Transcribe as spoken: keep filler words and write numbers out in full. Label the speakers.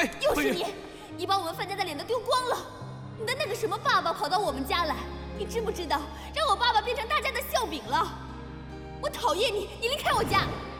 Speaker 1: 哎，
Speaker 2: 又是你！你把我们范家的脸都丢光了。你的那个什么爸爸跑到我们家来，你知不知道让我爸爸变成大家的笑柄了？我讨厌你，你离开我家！